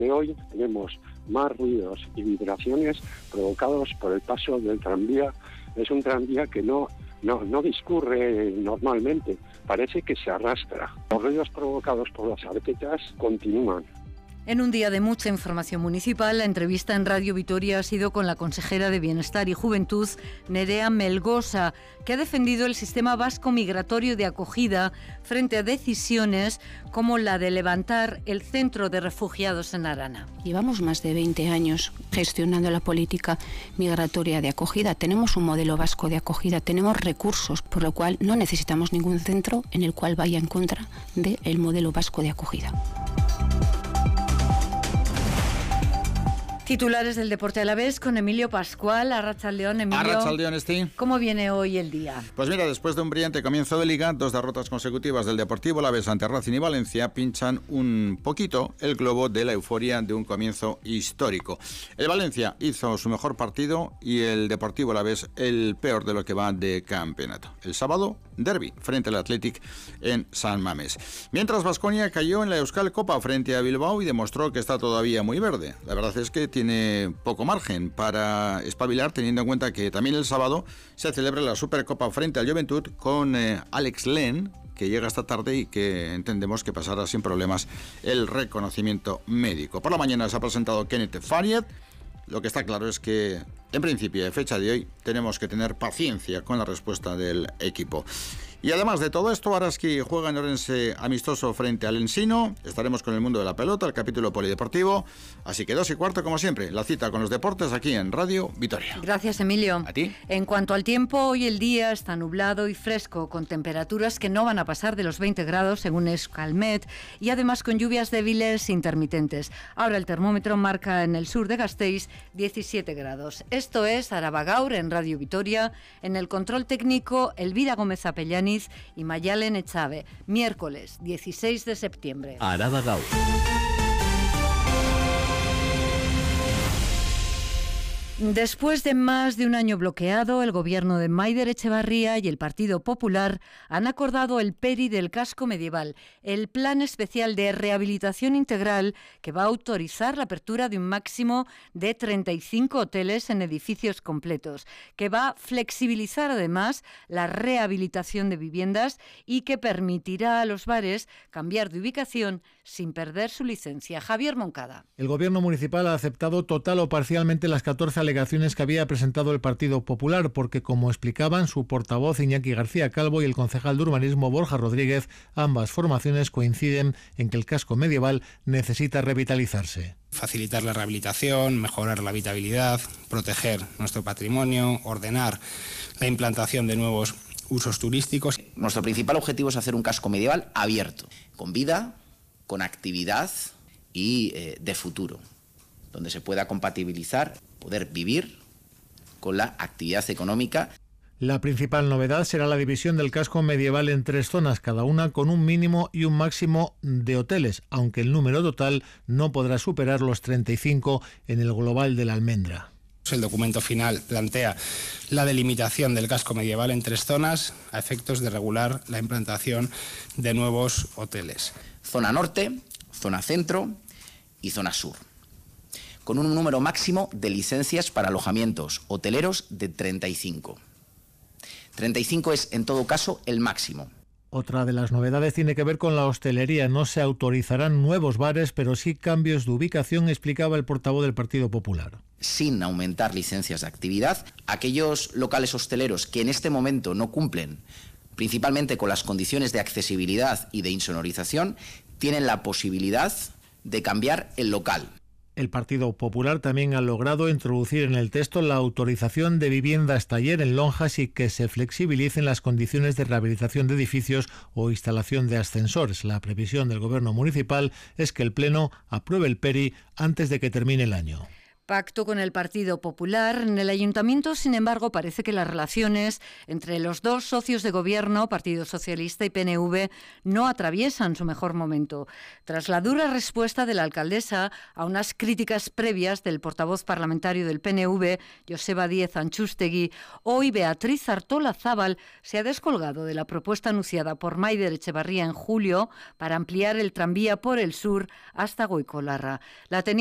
De hoy tenemos más ruidos y vibraciones provocados por el paso del tranvía. Es un tranvía que no discurre normalmente, parece que se arrastra. Los ruidos provocados por las arquetas continúan. En un día de mucha información municipal, la entrevista en Radio Vitoria ha sido con la consejera de Bienestar y Juventud, Nerea Melgosa, que ha defendido el sistema vasco migratorio de acogida frente a decisiones como la de levantar el centro de refugiados en Arana. Llevamos más de 20 años gestionando la política migratoria de acogida. Tenemos un modelo vasco de acogida, tenemos recursos, por lo cual no necesitamos ningún centro en el cual vaya en contra del modelo vasco de acogida. Titulares del deporte alavés con Emilio Pascual. Arratsaldeón, Emilio. Arratsaldeón, Esti. ¿Cómo viene hoy el día? Pues mira, después de un brillante comienzo de Liga, 2 derrotas consecutivas del Deportivo Alavés ante Racing y Valencia pinchan un poquito el globo de la euforia de un comienzo histórico. El Valencia hizo su mejor partido y el Deportivo Alavés el peor de lo que va de campeonato. El sábado, derbi frente al Athletic en San Mamés. Mientras Baskonia cayó en la Euskal Copa frente a Bilbao y demostró que está todavía muy verde. La verdad es que tiene poco margen para espabilar, teniendo en cuenta que también el sábado se celebra la Supercopa frente al Juventud con Alex Len, que llega esta tarde y que entendemos que pasará sin problemas el reconocimiento médico. Por la mañana se ha presentado Kenneth Faried. Lo que está claro es que, en principio, de fecha de hoy, tenemos que tener paciencia con la respuesta del equipo. Y además de todo esto, Araski juega en Orense amistoso frente al Ensino. Estaremos con el mundo de la pelota, el capítulo polideportivo. Así que 2:15, como siempre, la cita con los deportes aquí en Radio Vitoria. Gracias, Emilio. ¿A ti? En cuanto al tiempo, hoy el día está nublado y fresco, con temperaturas que no van a pasar de los 20 grados, según Euskalmet, y además con lluvias débiles intermitentes. Ahora el termómetro marca en el sur de Gasteiz 17 grados. Esto es Araba Gaur en Radio Vitoria. En el control técnico, Elvira Gómez Apellani y Mayalen Echave, miércoles 16 de septiembre. Araba Gaur. Después de más de un año bloqueado, el gobierno de Maider Echevarría y el Partido Popular han acordado el PERI del casco medieval, el plan especial de rehabilitación integral que va a autorizar la apertura de un máximo de 35 hoteles en edificios completos, que va a flexibilizar además la rehabilitación de viviendas y que permitirá a los bares cambiar de ubicación sin perder su licencia. Javier Moncada. El gobierno municipal ha aceptado total o parcialmente las 14 alegaciones que había presentado el Partido Popular, porque, como explicaban su portavoz Iñaki García Calvo y el concejal de urbanismo Borja Rodríguez, ambas formaciones coinciden en que el casco medieval necesita revitalizarse. Facilitar la rehabilitación, mejorar la habitabilidad, proteger nuestro patrimonio, ordenar la implantación de nuevos usos turísticos. Nuestro principal objetivo es hacer un casco medieval abierto, con vida, con actividad y de futuro, donde se pueda compatibilizar, poder vivir con la actividad económica. La principal novedad será la división del casco medieval en 3 zonas, cada una con un mínimo y un máximo de hoteles, aunque el número total no podrá superar los 35 en el global de la Almendra. El documento final plantea la delimitación del casco medieval en 3 zonas a efectos de regular la implantación de nuevos hoteles. Zona norte, zona centro y zona sur, con un número máximo de licencias para alojamientos hoteleros de 35. 35 es, en todo caso, el máximo. Otra de las novedades tiene que ver con la hostelería. No se autorizarán nuevos bares, pero sí cambios de ubicación, explicaba el portavoz del Partido Popular. Sin aumentar licencias de actividad, aquellos locales hosteleros que en este momento no cumplen principalmente con las condiciones de accesibilidad y de insonorización, tienen la posibilidad de cambiar el local. El Partido Popular también ha logrado introducir en el texto la autorización de viviendas taller en lonjas y que se flexibilicen las condiciones de rehabilitación de edificios o instalación de ascensores. La previsión del Gobierno municipal es que el Pleno apruebe el PERI antes de que termine el año. Pacto con el Partido Popular. En el Ayuntamiento, sin embargo, parece que las relaciones entre los dos socios de gobierno, Partido Socialista y PNV, no atraviesan su mejor momento. Tras la dura respuesta de la alcaldesa a unas críticas previas del portavoz parlamentario del PNV, Joseba Díez Antxustegui, hoy Beatriz Artola Zabal se ha descolgado de la propuesta anunciada por Maider Etxebarria en julio para ampliar el tranvía por el sur hasta Goikolarra. La